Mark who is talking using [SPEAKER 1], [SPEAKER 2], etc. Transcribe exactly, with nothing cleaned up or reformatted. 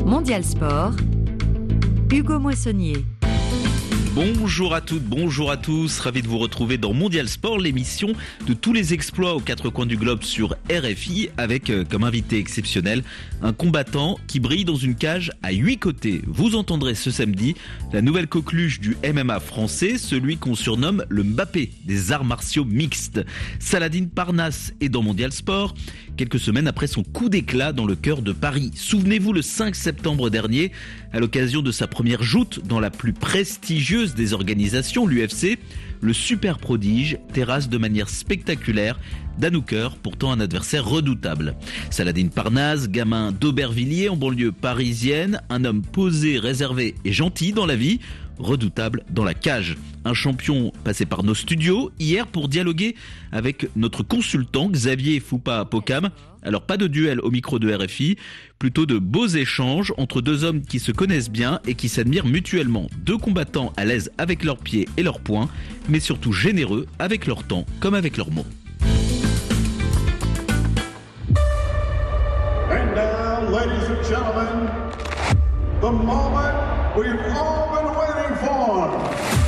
[SPEAKER 1] Mondial Sport, Hugo Moissonnier.
[SPEAKER 2] Bonjour à toutes, bonjour à tous, ravi de vous retrouver dans Mondial Sport, l'émission de tous les exploits aux quatre coins du globe sur R F I, avec euh, comme invité exceptionnel un combattant qui brille dans une cage à huit côtés. Vous entendrez ce samedi la nouvelle coqueluche du M M A français, celui qu'on surnomme le Mbappé des arts martiaux mixtes. Saladin Parnasse est dans Mondial Sport, quelques semaines après son coup d'éclat dans le cœur de Paris. Souvenez-vous, le cinq septembre dernier, à l'occasion de sa première joute dans la plus prestigieuse des organisations, l'U F C, le super prodige terrasse de manière spectaculaire Dan Hooker, pourtant un adversaire redoutable. Saladin Parnasse, gamin d'Aubervilliers en banlieue parisienne, un homme posé, réservé et gentil dans la vie, redoutable dans la cage. Un champion passé par nos studios hier pour dialoguer avec notre consultant Xavier Foupa-Poccam. Alors pas de duel au micro de R F I, plutôt de beaux échanges entre deux hommes qui se connaissent bien et qui s'admirent mutuellement. Deux combattants à l'aise avec leurs pieds et leurs poings, mais surtout généreux avec leur temps comme avec leurs mots.
[SPEAKER 3] And now, ladies and gentlemen, the moment we've all been waiting for.